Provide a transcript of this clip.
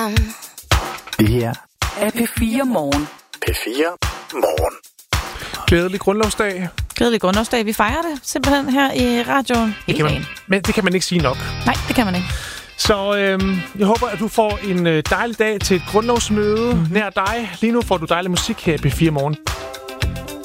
Det her er P4 Morgen. P4 Morgen. Glædelig grundlovsdag. Glædelig grundlovsdag. Vi fejrer det simpelthen her i radioen hele dagen. Men det kan man ikke sige nok. Nej, det kan man ikke. Så jeg håber, at du får en dejlig dag til et grundlovsmøde nær dig. Lige nu får du dejlig musik her i P4 Morgen.